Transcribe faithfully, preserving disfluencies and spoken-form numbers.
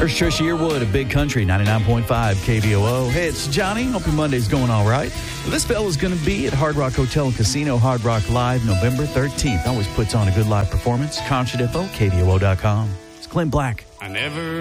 There's Trisha Yearwood of Big Country, ninety-nine point five K V O O. Hey, it's Johnny. Hope your Monday's going all right. Well, this fella's going to be at Hard Rock Hotel and Casino, Hard Rock Live, November thirteenth. Always puts on a good live performance. Concert info, K V O O dot com. It's Clint Black. I never